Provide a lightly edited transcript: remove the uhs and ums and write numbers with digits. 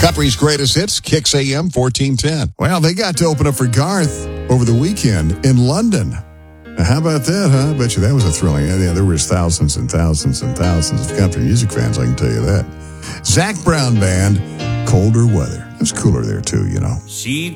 Country's greatest hits, Kicks AM 1410. Well, they got to open up for Garth over the weekend in London. Now, how about that, huh? I bet you that was a thrilling. Yeah, there was thousands and thousands and thousands of country music fans, I can tell you that. Zac Brown Band, Colder Weather. It was cooler there, too, you know. She